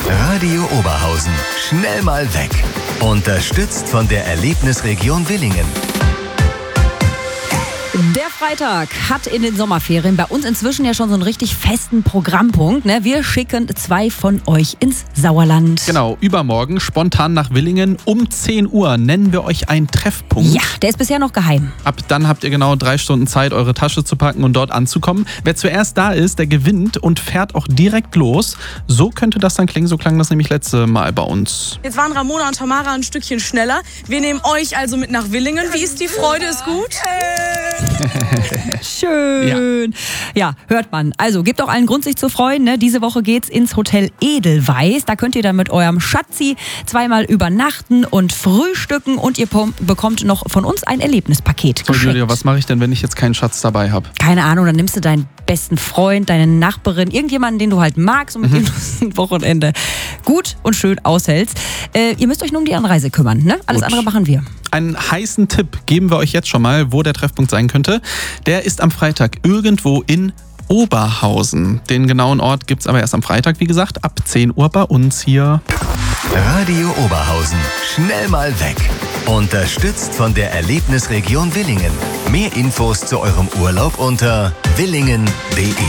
Radio Oberhausen. Schnell mal weg. Unterstützt von der Erlebnisregion Willingen. Der Freitag hat in den Sommerferien bei uns inzwischen ja schon so einen richtig festen Programmpunkt. Ne? Wir schicken 2 von euch ins Sauerland. Genau, übermorgen spontan nach Willingen um 10 Uhr nennen wir euch einen Treffpunkt. Ja, der ist bisher noch geheim. Ab dann habt ihr genau 3 Stunden Zeit, eure Tasche zu packen und dort anzukommen. Wer zuerst da ist, der gewinnt und fährt auch direkt los. So könnte das dann klingen, so klang das nämlich letzte Mal bei uns. Jetzt waren Ramona und Tamara ein Stückchen schneller. Wir nehmen euch also mit nach Willingen. Wie ist die Freude? Ist gut? Schön. Ja, hört man. Also, gebt auch allen Grund, sich zu freuen. Ne? Diese Woche geht's ins Hotel Edelweiss. Da könnt ihr dann mit eurem Schatzi 2-mal übernachten und frühstücken und ihr bekommt noch von uns ein Erlebnispaket So, geschenkt. Julia, was mache ich denn, wenn ich jetzt keinen Schatz dabei habe? Keine Ahnung, dann nimmst du deinen besten Freund, deine Nachbarin, irgendjemanden, den du halt magst und mit dem du ein Wochenende gut und schön aushältst. Ihr müsst euch nur um die Anreise kümmern. Ne? Alles Gut. andere machen wir. Einen heißen Tipp geben wir euch jetzt schon mal, wo der Treffpunkt sein könnte. Der ist am Freitag irgendwo in Oberhausen. Den genauen Ort gibt's aber erst am Freitag, wie gesagt, ab 10 Uhr bei uns hier. Radio Oberhausen. Schnell mal weg. Unterstützt von der Erlebnisregion Willingen. Mehr Infos zu eurem Urlaub unter willingen.de.